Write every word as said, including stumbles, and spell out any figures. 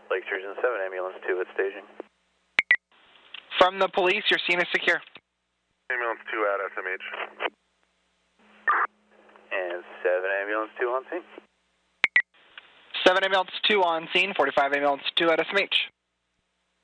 Lake Sturgeon seven, ambulance two at staging. From the police, your scene is secure. Ambulance two at S M H. And seven, ambulance two on scene. seven ambulance two on scene, forty-five ambulance two at S M H.